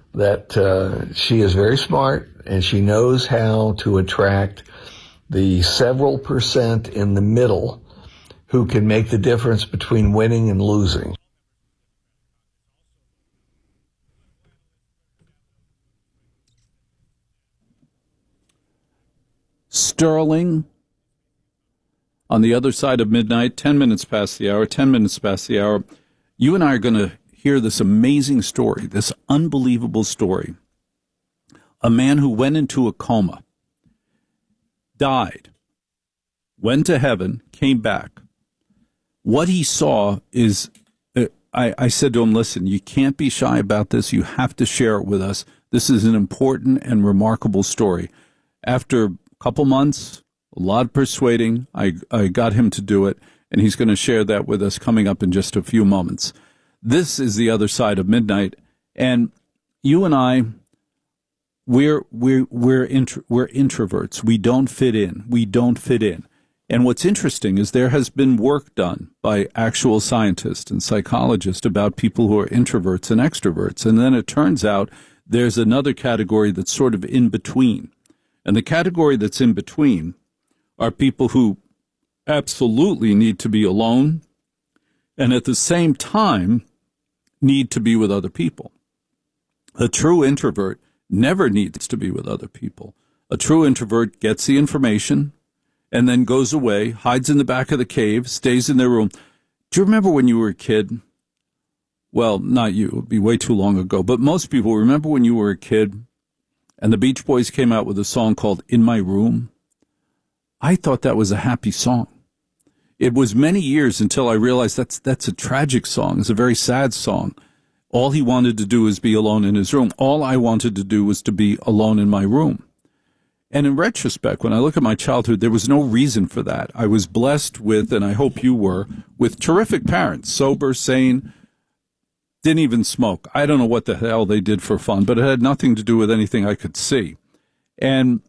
that she is very smart and she knows how to attract the several percent in the middle who can make the difference between winning and losing. Sterling, on the other side of midnight, 10 minutes past the hour, 10 minutes past the hour. You and I are going to hear this amazing story, this unbelievable story. A man who went into a coma, died, went to heaven, came back. What he saw is, I said to him, listen, you can't be shy about this. You have to share it with us. This is an important and remarkable story. After a couple months, a lot of persuading, I got him to do it, and he's going to share that with us coming up in just a few moments. This is the other side of midnight, and you and I, we're introverts. We don't fit in. We don't fit in. And what's interesting is there has been work done by actual scientists and psychologists about people who are introverts and extroverts. And then it turns out there's another category that's sort of in between. And the category that's in between are people who absolutely need to be alone and at the same time need to be with other people. A true introvert never needs to be with other people. A true introvert gets the information and then goes away, hides in the back of the cave, stays in their room. Do you remember when you were a kid? Well, not you. It would be way too long ago. But most people remember when you were a kid and the Beach Boys came out with a song called In My Room. I thought that was a happy song. It was many years until I realized that's a tragic song. It's a very sad song. All he wanted to do was be alone in his room. All I wanted to do was to be alone in my room. And in retrospect, when I look at my childhood, there was no reason for that. I was blessed with, and I hope you were, with terrific parents, sober, sane, didn't even smoke. I don't know what the hell they did for fun, but it had nothing to do with anything I could see. And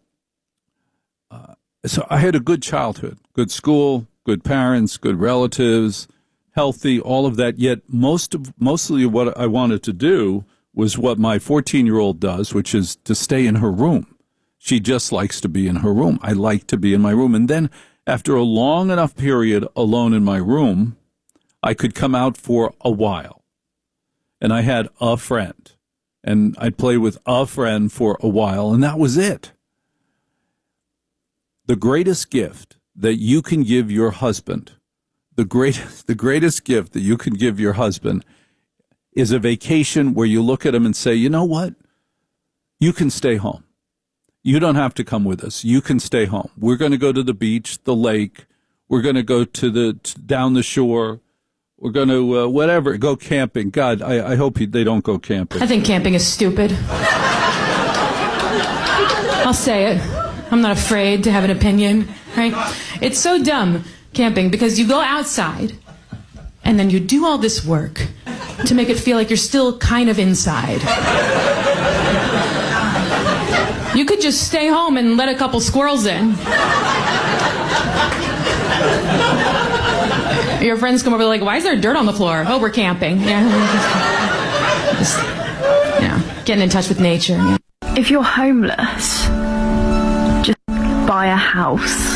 so I had a good childhood, good school, good parents, good relatives, healthy, all of that. Yet mostly what I wanted to do was what my 14-year-old does, which is to stay in her room. She just likes to be in her room. I like to be in my room. And then after a long enough period alone in my room, I could come out for a while. And I had a friend. And I'd play with a friend for a while, and that was it. The greatest gift that you can give your husband, the greatest gift that you can give your husband is a vacation where you look at him and say, you know what? You can stay home. You don't have to come with us. You can stay home. We're going to go to the beach, the lake. We're going to go to down the shore. We're going to, go camping. God, I hope they don't go camping. I think camping is stupid. I'll say it. I'm not afraid to have an opinion, right? It's so dumb, camping, because you go outside and then you do all this work to make it feel like you're still kind of inside. You could just stay home and let a couple squirrels in. Your friends come over like, why is there dirt on the floor? Oh, we're camping. Yeah. Just, getting in touch with nature. Yeah. If you're homeless, just buy a house.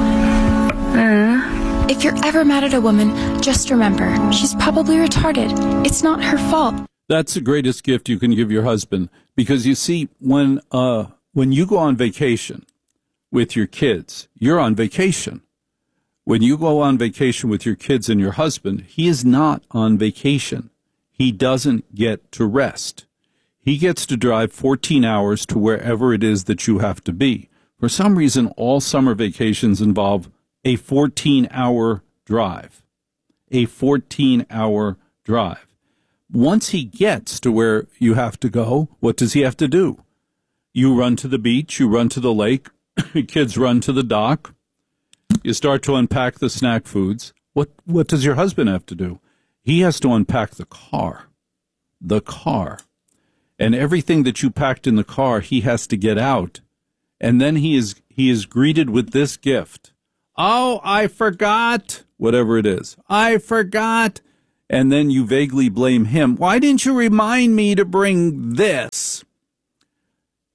If you're ever mad at a woman, just remember, she's probably retarded. It's not her fault. That's the greatest gift you can give your husband. Because you see, when you go on vacation with your kids, you're on vacation. When you go on vacation with your kids and your husband, he is not on vacation. He doesn't get to rest. He gets to drive 14 hours to wherever it is that you have to be. For some reason, all summer vacations involve a 14-hour drive. A 14-hour drive. Once he gets to where you have to go, what does he have to do? You run to the beach, you run to the lake, kids run to the dock. You start to unpack the snack foods. What does your husband have to do? He has to unpack the car. The car. And everything that you packed in the car, he has to get out. And then he is greeted with this gift. Oh, I forgot. Whatever it is. I forgot. And then you vaguely blame him. Why didn't you remind me to bring this?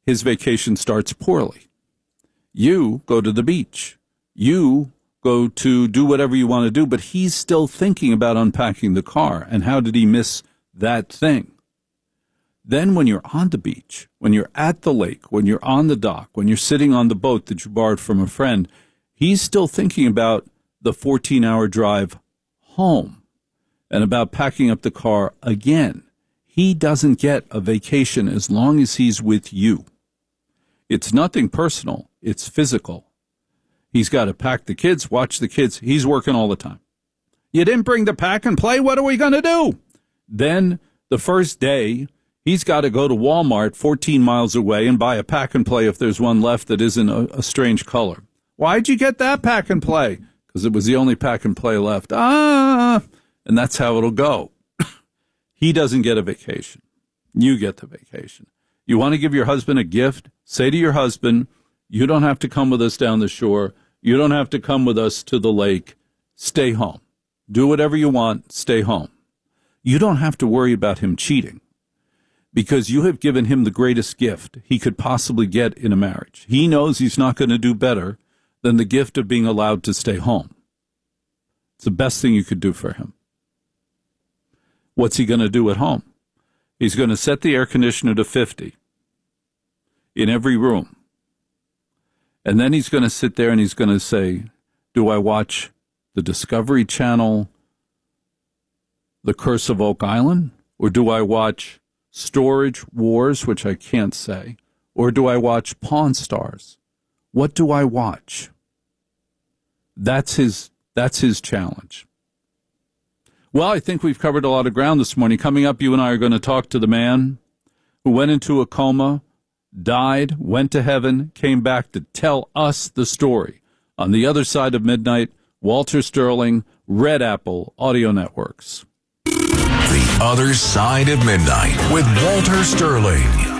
his vacation starts poorly. You go to the beach. You go to do whatever you want to do, but he's still thinking about unpacking the car. And how did he miss that thing? Then when you're on the beach, when you're at the lake, when you're on the dock, when you're sitting on the boat that you borrowed from a friend, he's still thinking about the 14-hour drive home and about packing up the car again. He doesn't get a vacation as long as he's with you. It's nothing personal. It's physical. He's got to pack the kids, watch the kids. He's working all the time. You didn't bring the pack and play? What are we going to do? Then the first day, he's got to go to Walmart 14 miles away and buy a pack and play if there's one left that isn't a strange color. Why'd you get that pack and play? Because it was the only pack and play left. And that's how it'll go. He doesn't get a vacation. You get the vacation. You want to give your husband a gift? Say to your husband, you don't have to come with us down the shore. You don't have to come with us to the lake. Stay home. Do whatever you want. Stay home. You don't have to worry about him cheating because you have given him the greatest gift he could possibly get in a marriage. He knows he's not going to do better than the gift of being allowed to stay home. It's the best thing you could do for him. What's he going to do at home? He's going to set the air conditioner to 50 in every room. And then he's going to sit there and he's going to say, do I watch the Discovery Channel, The Curse of Oak Island? Or do I watch Storage Wars, which I can't say? Or do I watch Pawn Stars? What do I watch? That's his challenge. Well, I think we've covered a lot of ground this morning. Coming up, you and I are going to talk to the man who went into a coma, died, went to heaven, came back to tell us the story. On the other side of midnight, Walter Sterling, Red Apple Audio Networks. The Other Side of Midnight with Walter Sterling.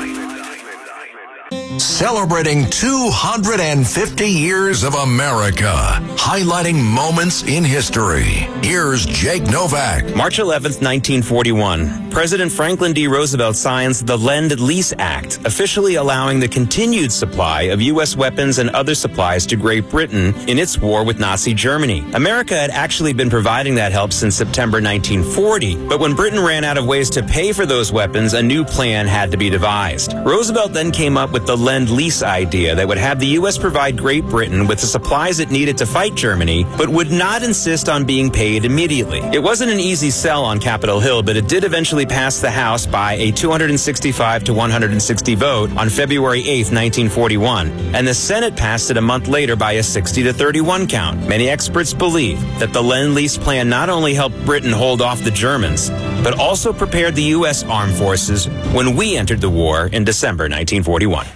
Celebrating 250 years of America, highlighting moments in history. Here's Jake Novak. March 11th, 1941, President Franklin D. Roosevelt signs the Lend-Lease Act, officially allowing the continued supply of U.S. weapons and other supplies to Great Britain in its war with Nazi Germany. America had actually been providing that help since September 1940, but when Britain ran out of ways to pay for those weapons, a new plan had to be devised. Roosevelt then came up with the Lend-Lease idea that would have the U.S. provide Great Britain with the supplies it needed to fight Germany, but would not insist on being paid immediately. It wasn't an easy sell on Capitol Hill, but it did eventually pass the House by a 265 to 160 vote on February 8th, 1941, and the Senate passed it a month later by a 60 to 31 count. Many experts believe that the Lend-Lease plan not only helped Britain hold off the Germans, but also prepared the U.S. armed forces when we entered the war in December 1941.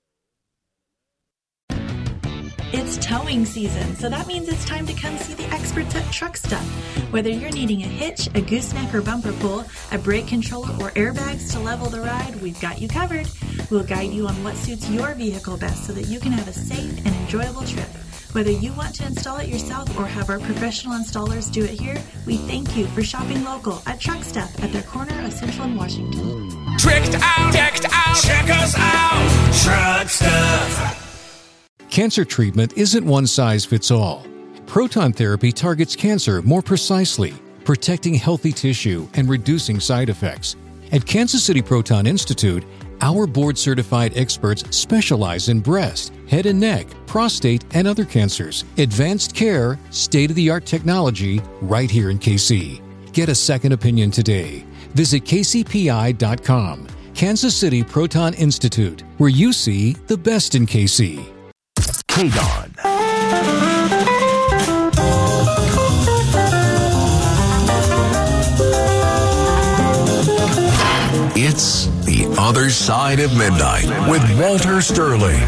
It's towing season, so that means it's time to come see the experts at Truck Stuff. Whether you're needing a hitch, a gooseneck or bumper pull, a brake controller, or airbags to level the ride, we've got you covered. We'll guide you on what suits your vehicle best so that you can have a safe and enjoyable trip. Whether you want to install it yourself or have our professional installers do it here, we thank you for shopping local at Truck Stuff at their corner of Central and Washington. Tricked out, decked out, check us out, Truck Stuff. Cancer treatment isn't one size fits all. Proton therapy targets cancer more precisely, protecting healthy tissue and reducing side effects. At Kansas City Proton Institute, our board-certified experts specialize in breast, head and neck, prostate, and other cancers. Advanced care, state-of-the-art technology, right here in KC. Get a second opinion today. Visit kcpi.com. Kansas City Proton Institute, where you see the best in KC. KDON. It's The Other Side of Midnight with Walter Sterling.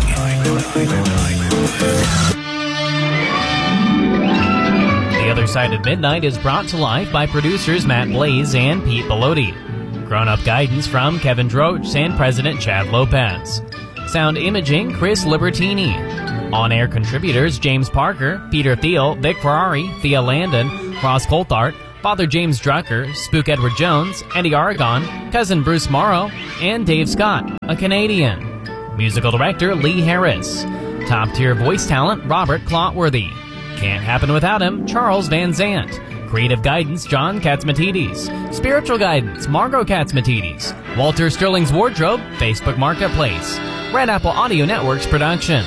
The Other Side of Midnight is brought to life by producers Matt Blaze and Pete Bellotti. Grown-up guidance from Kevin Droge and President Chad Lopez. Sound imaging, Chris Libertini. On-air contributors James Parker, Peter Thiel, Vic Ferrari, Thea Landon, Ross Coulthart, Father James Drucker, Spook Edward Jones, Eddie Aragon, Cousin Bruce Morrow, and Dave Scott, a Canadian. Musical director Lee Harris. Top-tier voice talent Robert Clotworthy. Can't happen without him, Charles Van Zant. Creative guidance, John Katzmatidis. Spiritual guidance, Margot Katzmatidis. Walter Sterling's wardrobe, Facebook Marketplace. Red Apple Audio Network's production.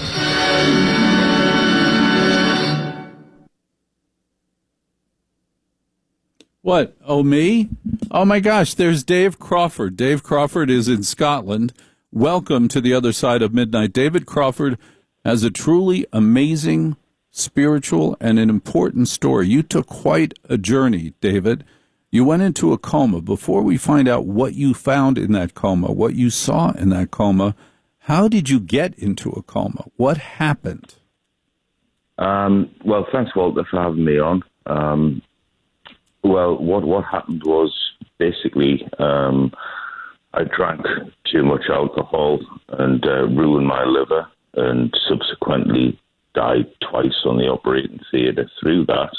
What? Oh, me? Oh, my gosh, there's Dave Crawford. Dave Crawford is in Scotland. Welcome to the other side of midnight. David Crawford has a truly amazing, spiritual, and an important story. You took quite a journey, David. You went into a coma. Before we find out what you found in that coma, what you saw in that coma, how did you get into a coma? What happened? Well, thanks, Walter, for having me on. Well, what happened was basically I drank too much alcohol and ruined my liver, and subsequently died twice on the operating theatre through that.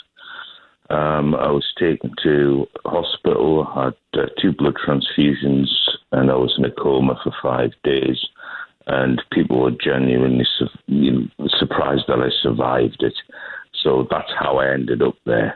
I was taken to hospital, had 2 blood transfusions, and I was in a coma for 5 days. And people were genuinely surprised that I survived it. So that's how I ended up there.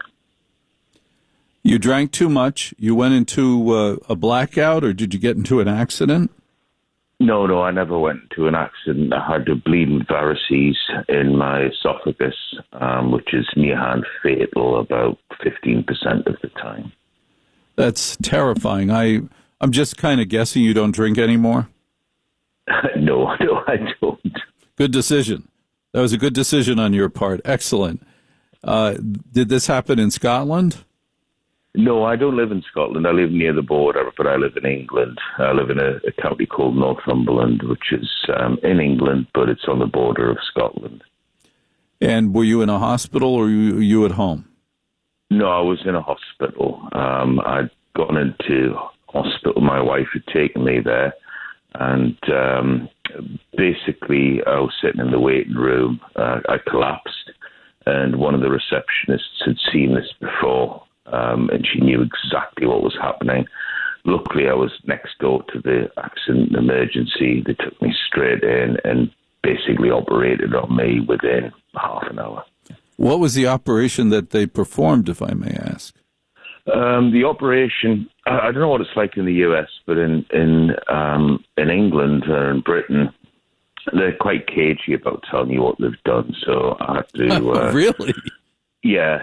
You drank too much. You went into a blackout, or did you get into an accident? No, I never went into an accident. I had a bleeding varices in my esophagus, which is near-hand fatal about 15% of the time. That's terrifying. I'm just kind of guessing you don't drink anymore? No, I don't. Good decision. That was a good decision on your part. Excellent. Did this happen in Scotland? No, I don't live in Scotland. I live near the border, but I live in England. I live in a county called Northumberland, which is in England, but it's on the border of Scotland. And were you in a hospital, or were you at home? No, I was in a hospital. I'd gone into hospital. My wife had taken me there, and basically I was sitting in the waiting room. I collapsed, and one of the receptionists had seen this before. And she knew exactly what was happening. Luckily, I was next door to the accident and emergency. They took me straight in and basically operated on me within half an hour. What was the operation that they performed, if I may ask? The operation, I don't know what it's like in the US, but in England or in Britain, they're quite cagey about telling you what they've done. So I had to... Really? Yeah.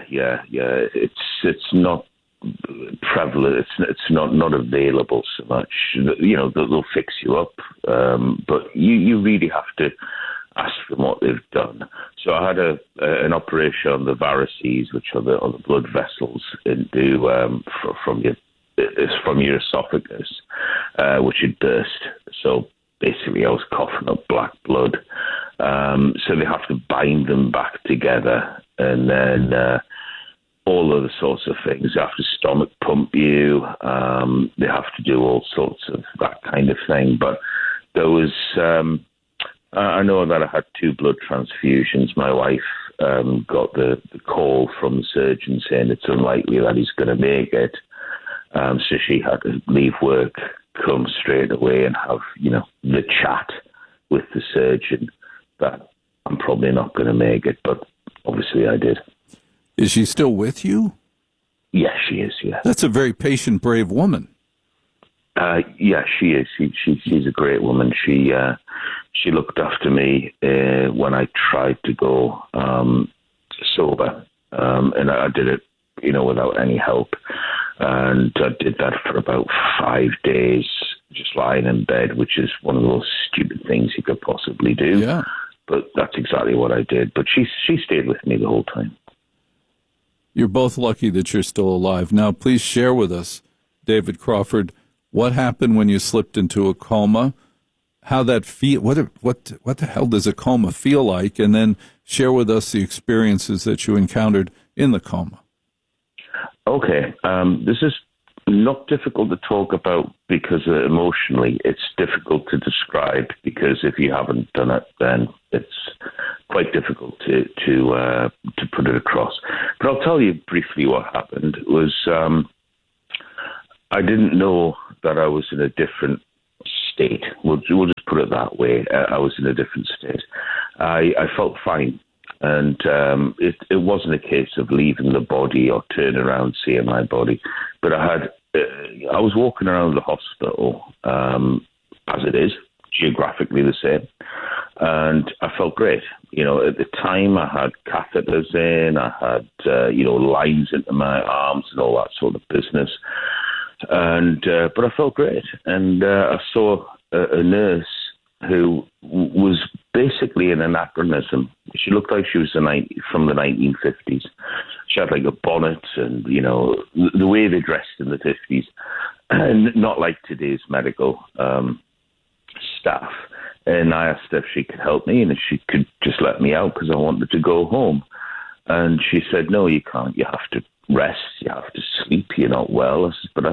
It's not prevalent. It's not available so much. You know, they'll fix you up, but you really have to ask them what they've done. So I had an operation on the varices, which are the blood vessels into from your esophagus, which had burst. So basically, I was coughing up black blood. So they have to bind them back together, and then all other sorts of things. They have to stomach pump you. They have to do all sorts of that kind of thing. But there was, I know that I had 2 blood transfusions. My wife got the call from the surgeon saying it's unlikely that he's going to make it. So she had to leave work, come straight away and have, the chat with the surgeon that I'm probably not going to make it, but obviously I did. Is she still with you? Yeah, she is, yeah. That's a very patient, brave woman. Yeah, she is. She's a great woman. She looked after me when I tried to go sober, and I did it, without any help. And I did that for about 5 days, just lying in bed, which is one of the most stupid things you could possibly do. Yeah. But that's exactly what I did. But she stayed with me the whole time. You're both lucky that you're still alive. Now, please share with us, David Crawford, what happened when you slipped into a coma, how that feel, what the hell does a coma feel like, and then share with us the experiences that you encountered in the coma. Okay. This is not difficult to talk about because emotionally it's difficult to describe, because if you haven't done it, then it's quite difficult to put it across. But I'll tell you briefly what happened. It was I didn't know that I was in a different state. We'll just put it that way. I was in a different state. I felt fine. And it wasn't a case of leaving the body or turning around seeing my body. But I was walking around the hospital, as it is, geographically the same. And I felt great. At the time I had catheters in, I had, lines into my arms and all that sort of business. And but I felt great. And I saw a nurse who was basically an anachronism. She looked like she was from the 1950s. She had like a bonnet and, the way they dressed in the 50s, and not like today's medical staff. And I asked her if she could help me and if she could just let me out because I wanted to go home. And she said, no, you can't. You have to rest. You have to sleep. You're not well. I said, but